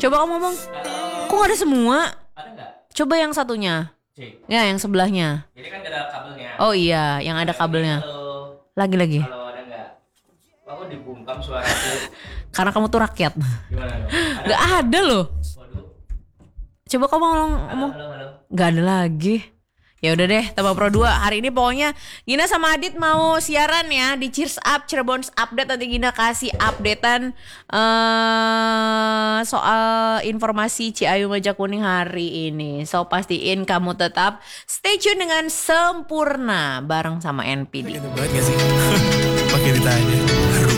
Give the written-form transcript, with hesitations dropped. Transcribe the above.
Coba kamu ngomong. Kok gak ada semua? Ada nggak? Coba yang satunya. Cek. Ya yang sebelahnya. Jadi kan ada kabelnya. Oh iya, yang ada kabelnya. Halo. Lagi-lagi. Halo, ada nggak? Aku dibungkam suaraku. Karena kamu tuh rakyat. Gimana dong? Gak ada loh. Waduh. Coba kamu Halo, ngomong. halo. Gak ada lagi. Ya udah deh, Tambah Pro 2 hari ini pokoknya Gina sama Adit mau siaran ya di Cheers Up Cirebon Update. Nanti Gina kasih updatean soal informasi Ciayu Meja Kuning hari ini. So pastiin kamu tetap stay tune dengan Sempurna bareng sama NPD. Banget gak sih? Pakai ditanya.